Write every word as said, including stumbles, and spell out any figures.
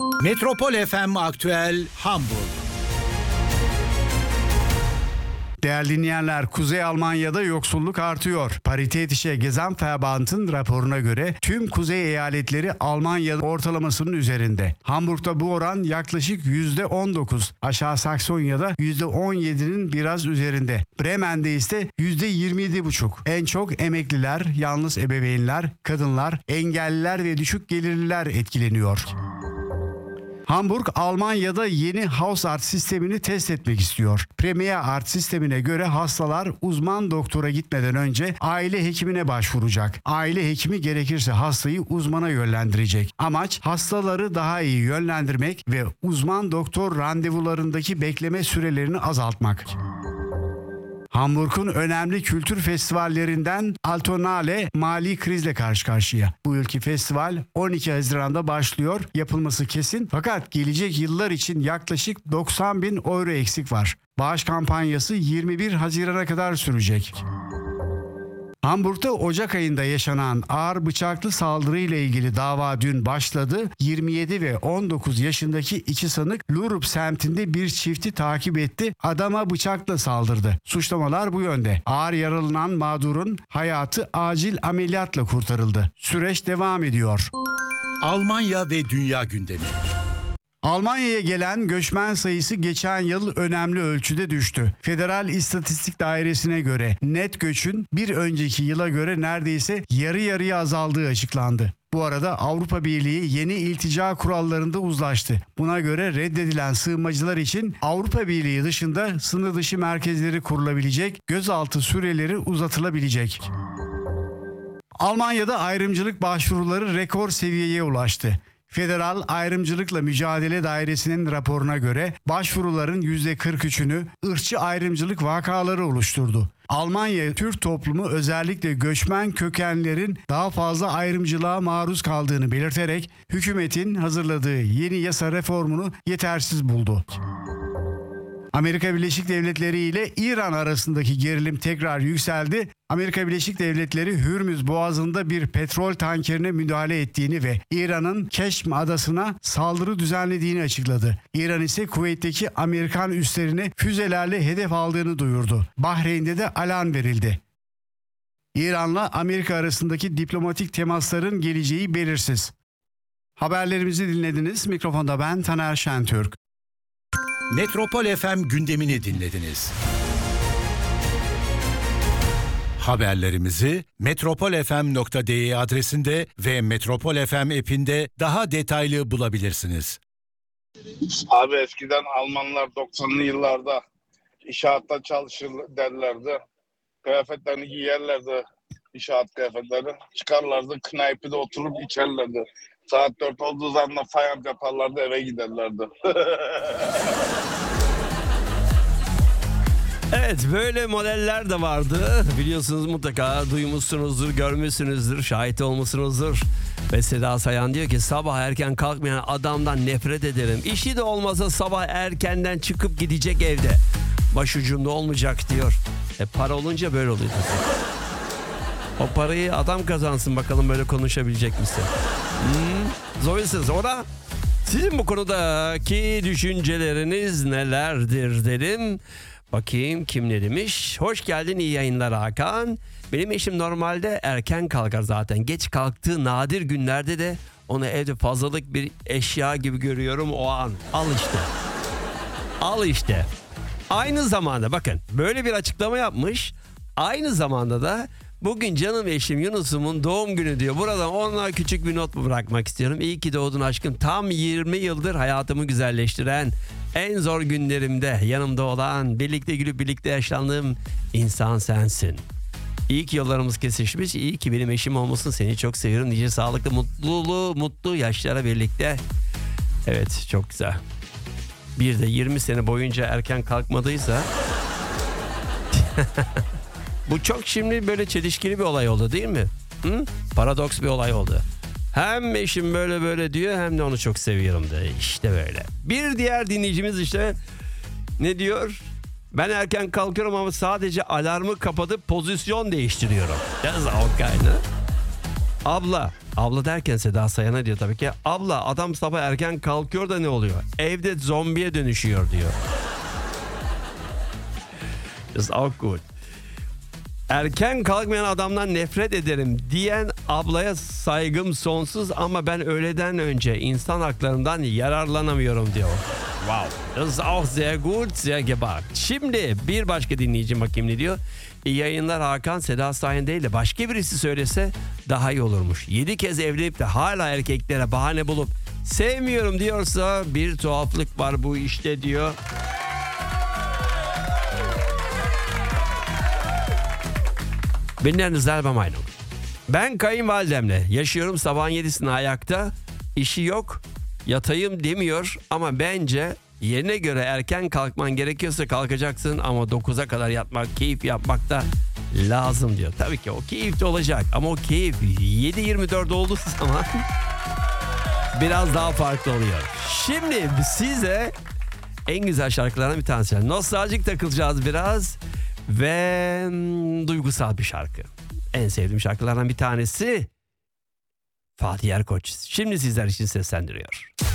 Metropol F M Aktüel Hamburg. Değerli dinleyenler, Kuzey Almanya'da yoksulluk artıyor. Parität işe Gesamtverband'ın raporuna göre tüm kuzey eyaletleri Almanya ortalamasının üzerinde. Hamburg'da bu oran yaklaşık yüzde on dokuz, Aşağı Saksonya'da yüzde on yedinin biraz üzerinde. Bremen'de ise yüzde yirmi yedi buçuk. En çok emekliler, yalnız ebeveynler, kadınlar, engelliler ve düşük gelirliler etkileniyor. Hamburg, Almanya'da yeni Hausart sistemini test etmek istiyor. Premier Art sistemine göre hastalar uzman doktora gitmeden önce aile hekimine başvuracak. Aile hekimi gerekirse hastayı uzmana yönlendirecek. Amaç hastaları daha iyi yönlendirmek ve uzman doktor randevularındaki bekleme sürelerini azaltmak. Hamburg'un önemli kültür festivallerinden Altonale mali krizle karşı karşıya. Bu yılki festival on iki Haziran'da başlıyor. Yapılması kesin, fakat gelecek yıllar için yaklaşık doksan bin euro eksik var. Bağış kampanyası yirmi bir Haziran'a kadar sürecek. Hamburg'da Ocak ayında yaşanan ağır bıçaklı saldırı ile ilgili dava dün başladı. yirmi yedi ve on dokuz yaşındaki iki sanık Lurup semtinde bir çifti takip etti. Adama bıçakla saldırdı. Suçlamalar bu yönde. Ağır yaralanan mağdurun hayatı acil ameliyatla kurtarıldı. Süreç devam ediyor. Almanya ve dünya gündemi. Almanya'ya gelen göçmen sayısı geçen yıl önemli ölçüde düştü. Federal İstatistik Dairesi'ne göre net göçün bir önceki yıla göre neredeyse yarı yarıya azaldığı açıklandı. Bu arada Avrupa Birliği yeni iltica kurallarında uzlaştı. Buna göre reddedilen sığınmacılar için Avrupa Birliği dışında sınır dışı merkezleri kurulabilecek, gözaltı süreleri uzatılabilecek. Almanya'da ayrımcılık başvuruları rekor seviyeye ulaştı. Federal Ayrımcılıkla Mücadele Dairesi'nin raporuna göre başvuruların yüzde kırk üçünü ırkçı ayrımcılık vakaları oluşturdu. Almanya Türk toplumu özellikle göçmen kökenlerin daha fazla ayrımcılığa maruz kaldığını belirterek hükümetin hazırladığı yeni yasa reformunu yetersiz buldu. Amerika Birleşik Devletleri ile İran arasındaki gerilim tekrar yükseldi. Amerika Birleşik Devletleri Hürmüz Boğazı'nda bir petrol tankerine müdahale ettiğini ve İran'ın Keşm adasına saldırı düzenlediğini açıkladı. İran ise Kuveyt'teki Amerikan üslerine füzelerle hedef aldığını duyurdu. Bahreyn'de de alarm verildi. İran'la Amerika arasındaki diplomatik temasların geleceği belirsiz. Haberlerimizi dinlediniz. Mikrofonda ben Taner Şentürk. Metropol F M gündemini dinlediniz. Haberlerimizi metropol f m nokta d e adresinde ve Metropol F M app'inde daha detaylı bulabilirsiniz. Abi eskiden Almanlar doksanlı yıllarda inşaatta çalışır derlerdi. Kıyafetlerini giyerlerdi, inşaat kıyafetleri. Çıkarlardı, knaypede oturup içerlerdi. Saat dört olduğu zaman fayans yaparlardı, eve giderlerdi. Evet, böyle modeller de vardı. Biliyorsunuz, mutlaka duymuşsunuzdur, görmüşsünüzdür, şahit olmuşsunuzdur. Ve Seda Sayan diyor ki sabah erken kalkmayan adamdan nefret ederim. İşi de olmasa sabah erkenden çıkıp gidecek evde. Başucumda olmayacak diyor. E para olunca böyle oluyor. O parayı adam kazansın bakalım, böyle konuşabilecek misin? Hmm, zorsuz. Ora sizin bu konudaki düşünceleriniz nelerdir dedim. Bakayım kim ne demiş. Hoş geldin, iyi yayınlar Hakan. Benim eşim normalde erken kalkar zaten. Geç kalktığı nadir günlerde de onu evde fazlalık bir eşya gibi görüyorum o an. Al işte. Al işte. Aynı zamanda bakın böyle bir açıklama yapmış. Aynı zamanda da bugün canım eşim Yunus'umun doğum günü diyor. Buradan ona küçük bir not bırakmak istiyorum. İyi ki doğdun aşkım. Tam yirmi yıldır hayatımı güzelleştiren, en zor günlerimde yanımda olan, birlikte gülüp birlikte yaşlandığım insan sensin. İyi ki yollarımız kesişmiş. İyi ki benim eşim olmasın. Seni çok seviyorum. Nice sağlıklı, mutluluğu, mutlu yaşlara birlikte. Evet, çok güzel. Bir de yirmi sene boyunca erken kalkmadıysa bu çok şimdi böyle çelişkili bir olay oldu değil mi? Hı? Paradoks bir olay oldu. Hem eşim böyle böyle diyor, hem de onu çok seviyorum diyor. İşte böyle. Bir diğer dinleyicimiz işte ne diyor? Ben erken kalkıyorum ama sadece alarmı kapatıp pozisyon değiştiriyorum. That's all kind. Abla, abla derken Seda Sayan'a diyor tabii ki. Abla adam sabah erken kalkıyor da ne oluyor? Evde zombiye dönüşüyor diyor. Ist auch gut. Erken kalkmayan adamdan nefret ederim diyen ablaya saygım sonsuz ama ben öğleden önce insan haklarından yararlanamıyorum diyor. Wow. Das ist auch sehr gut, sehr gewagt. Şimdi bir başka dinleyici bakayım ne diyor. İyi yayınlar Hakan, Seda Sayan değil de başka birisi söylese daha iyi olurmuş. Yedi kez evlenip de hala erkeklere bahane bulup sevmiyorum diyorsa bir tuhaflık var bu işte diyor. Bin eine selber Meinung. Ben kayınvalidemle yaşıyorum, sabahın yedisinde ayakta, işi yok, yatayım demiyor ama bence yerine göre erken kalkman gerekiyorsa kalkacaksın ama dokuza kadar yatmak, keyif yapmak da lazım diyor. Tabii ki o keyif de olacak ama o keyif yedi yirmi dört olduğu zaman biraz daha farklı oluyor. Şimdi size en güzel şarkılardan bir tanesi. Nostaljik takılacağız biraz. Ve hmm, duygusal bir şarkı. En sevdiğim şarkılardan bir tanesi Fatih Erkoç. Şimdi sizler için seslendiriyor.